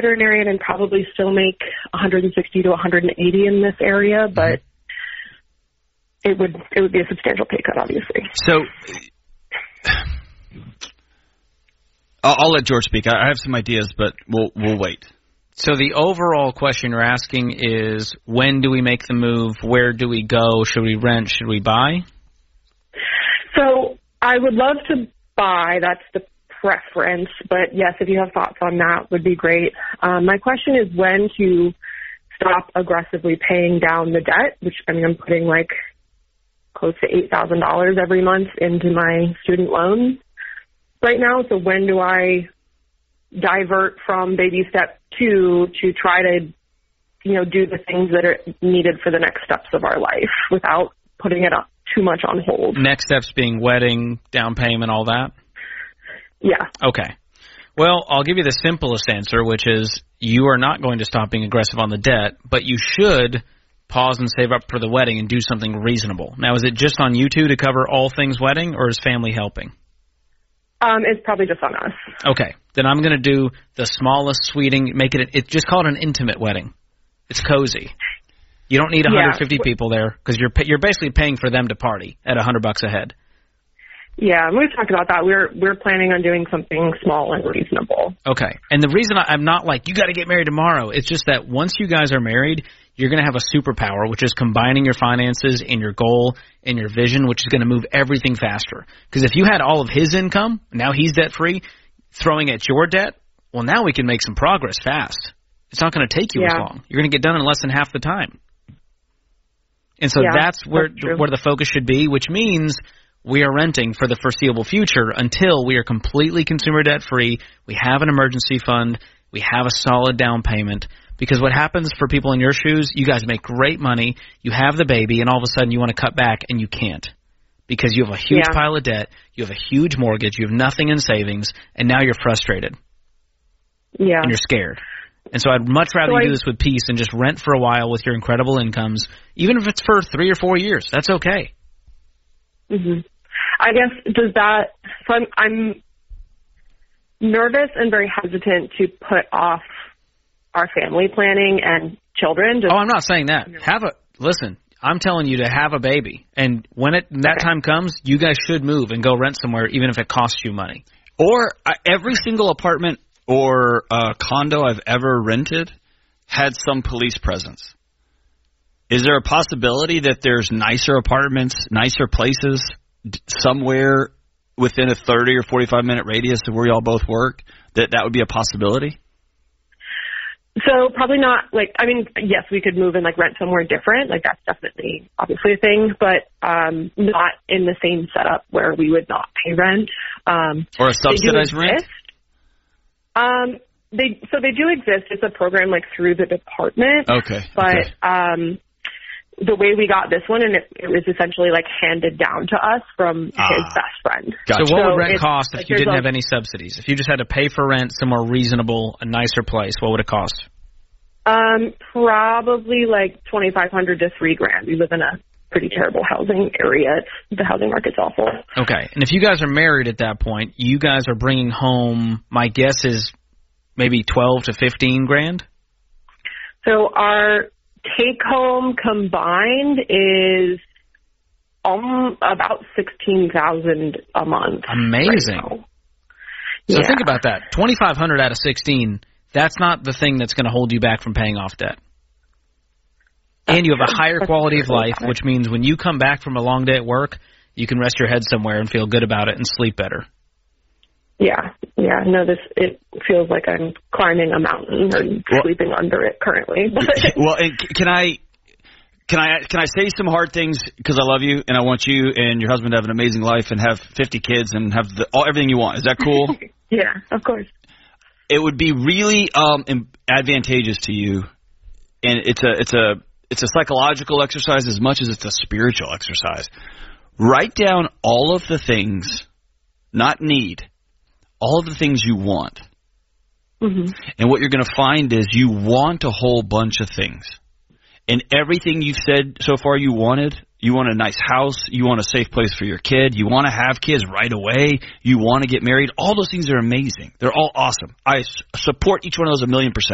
veterinarian and probably still make 160 to 180 in this area, but it would be a substantial pay cut, obviously. So I'll let George speak. I have some ideas, but we'll wait. So the overall question you're asking is, when do we make the move? Where do we go? Should we rent? Should we buy? So I would love to buy. That's the preference. But, yes, if you have thoughts on that, would be great. My question is when to stop aggressively paying down the debt, which, I mean, I'm putting like close to $8,000 every month into my student loans right now. So when do I divert from baby step 2 to try to, do the things that are needed for the next steps of our life without putting it up too much on hold? Next steps being wedding, down payment, all that? Yeah. Okay. Well, I'll give you the simplest answer, which is you are not going to stop being aggressive on the debt, but you should pause and save up for the wedding and do something reasonable. Now, is it just on you two to cover all things wedding, or is family helping? It's probably just on us. Okay. Then I'm going to do the smallest sweeting, just call it an intimate wedding. It's cozy. You don't need 150 people there because you're basically paying for them to party at $100 a head. Yeah, we've talked about that. We're planning on doing something small and reasonable. Okay. And the reason I'm not like, you got to get married tomorrow, it's just that once you guys are married, you're going to have a superpower, which is combining your finances and your goal and your vision, which is going to move everything faster. Because if you had all of his income, now he's debt-free, throwing at your debt, well, now we can make some progress fast. It's not going to take you as long. You're going to get done in less than half the time. And so that's where the focus should be, which means we are renting for the foreseeable future until we are completely consumer debt-free, we have an emergency fund, we have a solid down payment. Because what happens for people in your shoes, you guys make great money, you have the baby, and all of a sudden you want to cut back and you can't. Because you have a huge pile of debt, you have a huge mortgage, you have nothing in savings, and now you're frustrated. Yeah. And you're scared. And so I'd much rather you do this with peace and just rent for a while with your incredible incomes, even if it's for 3 or 4 years. That's okay. Mm-hmm. I guess, so I'm nervous and very hesitant to put off our family planning and children. I'm not saying that. Listen, I'm telling you to have a baby. And when that time comes, you guys should move and go rent somewhere, even if it costs you money. Or every single apartment or condo I've ever rented had some police presence. Is there a possibility that there's nicer apartments, nicer places somewhere within a 30 or 45-minute radius of where y'all both work, that would be a possibility? So probably not, yes, we could move and, rent somewhere different. That's definitely, obviously, a thing, but not in the same setup where we would not pay rent. Or a subsidized rent? They do exist. It's a program, through the department. Okay. But the way we got this one, and it was essentially, handed down to us from his best friend. Gotcha. So what would rent cost if you didn't have any subsidies? If you just had to pay for rent somewhere reasonable, a nicer place, what would it cost? Probably $2,500 to $3,000. We live in a pretty terrible housing area. The housing market's awful. Okay. And if you guys are married at that point, you guys are bringing home, my guess is maybe $12,000 to $15,000? So our take-home combined is about $16,000 a month. Amazing. Right now. So think about that. $2,500 out of $16,000. That's not the thing that's going to hold you back from paying off debt. And you have a higher quality of life, which means when you come back from a long day at work, you can rest your head somewhere and feel good about it and sleep better. Yeah. No, it feels like I'm climbing a mountain and sleeping under it currently. Well, and can I say some hard things because I love you and I want you and your husband to have an amazing life and have 50 kids and have everything you want? Is that cool? Yeah, of course. It would be really advantageous to you, and it's a psychological exercise as much as it's a spiritual exercise. Write down all of the things, not need, all of the things you want. Mm-hmm. And what you're going to find is you want a whole bunch of things. And everything you've said so far you want a nice house, you want a safe place for your kid, you want to have kids right away, you want to get married. All those things are amazing. They're all awesome. I support each one of those 1,000,000%.